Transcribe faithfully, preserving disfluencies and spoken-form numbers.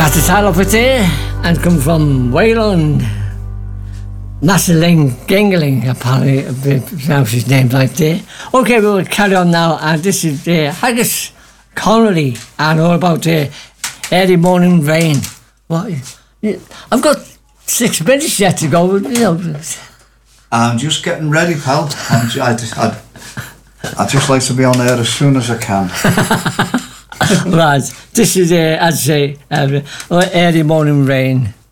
That's the title of it there, and come from Wayland. Nassaling Gingling, apparently, pronounce his name like that. Okay, we'll carry on now, and this is uh, Haggis Connolly, and all about uh, early morning rain. What? I've got six minutes yet to go, you know. I'm just getting ready, pal. I'm, I'd, I'd, I'd just like to be on air as soon as I can. Right, this is, uh, I'd say, uh, early morning rain.